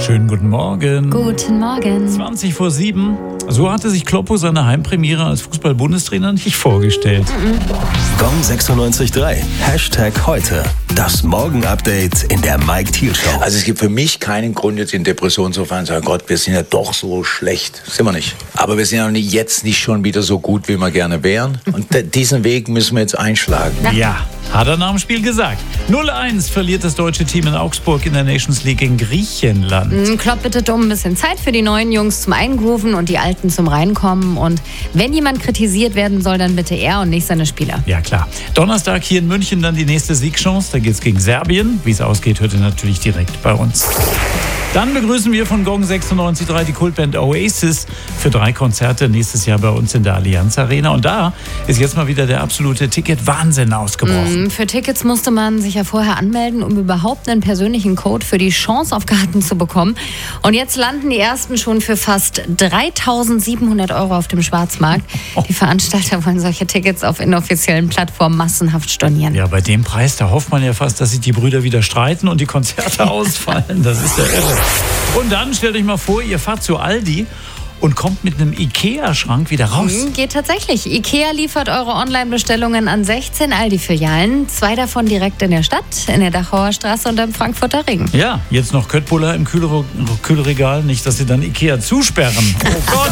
Schönen guten Morgen. Guten Morgen. 7:20. So hatte sich Kloppo seine Heimpremiere als Fußball-Bundestrainer nicht vorgestellt. Gong 96.3. #heute. Das Morgen-Update in der Mike Thiel Show. Also es gibt für mich keinen Grund, jetzt in Depression zu fallen und zu sagen, Gott, wir sind ja doch so schlecht. Sind wir nicht. Aber wir sind ja jetzt nicht schon wieder so gut, wie wir gerne wären. Und diesen Weg müssen wir jetzt einschlagen. Ja, hat er nach dem Spiel gesagt. 0:1 verliert das deutsche Team in Augsburg in der Nations League gegen Griechenland. Klopp bittet um ein bisschen Zeit für die neuen Jungs zum Eingrooven und die Alten zum Reinkommen. Und wenn jemand kritisiert werden soll, dann bitte er und nicht seine Spieler. Ja, klar. Donnerstag hier in München dann die nächste Siegchance. Da geht's gegen Serbien. Wie es ausgeht, hört ihr natürlich direkt bei uns. Dann begrüßen wir von Gong 96.3 die Kultband Oasis für 3 Konzerte nächstes Jahr bei uns in der Allianz Arena. Und da ist jetzt mal wieder der absolute Ticket-Wahnsinn ausgebrochen. Für Tickets musste man sich ja vorher anmelden, um überhaupt einen persönlichen Code für die Chance auf Karten zu bekommen. Und jetzt landen die ersten schon für fast 3.700 € auf dem Schwarzmarkt. Die Veranstalter wollen solche Tickets auf inoffiziellen Plattformen massenhaft stornieren. Ja, bei dem Preis, da hofft man ja fast, dass sich die Brüder wieder streiten und die Konzerte ausfallen. Das ist ja irre. Und dann stellt euch mal vor, ihr fahrt zu Aldi und kommt mit einem Ikea-Schrank wieder raus. Geht tatsächlich. Ikea liefert eure Online-Bestellungen an 16 Aldi-Filialen. 2 davon direkt in der Stadt, in der Dachauer Straße und im Frankfurter Ring. Ja, jetzt noch Köttbullar im Kühlregal. Nicht, dass sie dann Ikea zusperren. Oh Gott.